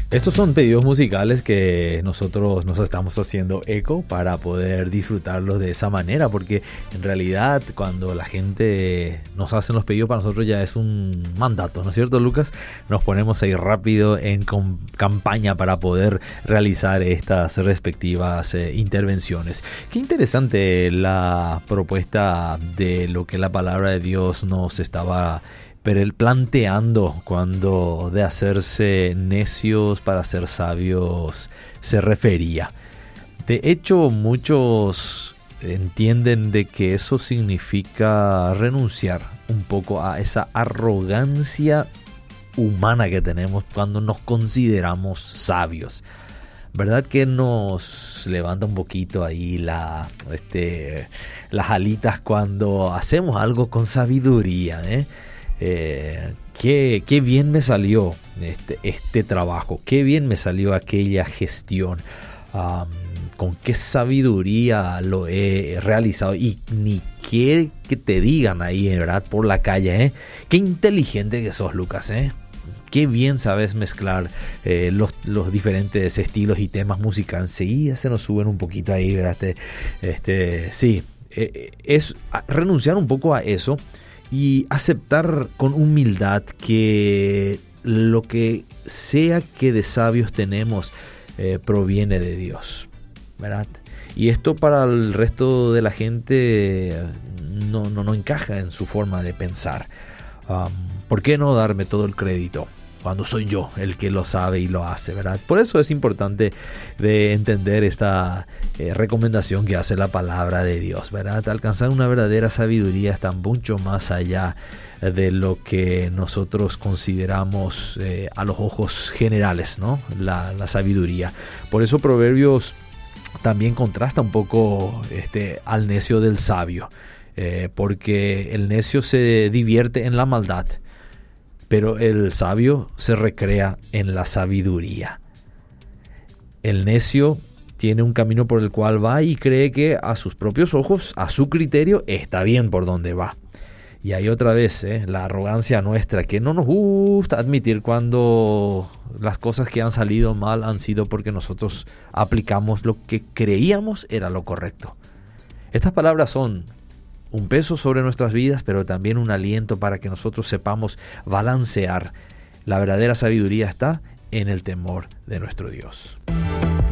Estos son pedidos musicales que nosotros nos estamos haciendo eco para poder disfrutarlos de esa manera, porque en realidad cuando la gente nos hace los pedidos, para nosotros ya es un mandato, ¿no es cierto, Lucas? Nos ponemos ahí rápido en campaña para poder realizar estas respectivas intervenciones. Qué interesante la propuesta de lo que la palabra de Dios nos estaba planteando cuando de hacerse necios para ser sabios se refería. De hecho, muchos entienden de que eso significa renunciar un poco a esa arrogancia humana que tenemos cuando nos consideramos sabios. ¿Verdad que nos levanta un poquito ahí las alitas cuando hacemos algo con sabiduría, qué bien me salió este trabajo, qué bien me salió aquella gestión, con qué sabiduría lo he realizado, y ni que te digan ahí, ¿verdad? Por la calle, qué inteligente que sos, Lucas, qué bien sabes mezclar los diferentes estilos y temas musicales. Enseguida se nos suben un poquito ahí, ¿verdad? Sí, es renunciar un poco a eso y aceptar con humildad que lo que sea que de sabios tenemos proviene de Dios, ¿verdad? Y esto para el resto de la gente no encaja en su forma de pensar. ¿Por qué no darme todo el crédito cuando soy yo el que lo sabe y lo hace, ¿verdad? Por eso es importante de entender esta recomendación que hace la palabra de Dios, ¿verdad? Alcanzar una verdadera sabiduría está mucho más allá de lo que nosotros consideramos a los ojos generales, ¿no? La sabiduría. Por eso Proverbios también contrasta un poco al necio del sabio, porque el necio se divierte en la maldad, pero el sabio se recrea en la sabiduría. El necio tiene un camino por el cual va y cree que a sus propios ojos, a su criterio, está bien por donde va. Y ahí otra vez la arrogancia nuestra, que no nos gusta admitir cuando las cosas que han salido mal han sido porque nosotros aplicamos lo que creíamos era lo correcto. Estas palabras son un peso sobre nuestras vidas, pero también un aliento para que nosotros sepamos balancear. La verdadera sabiduría está en el temor de nuestro Dios.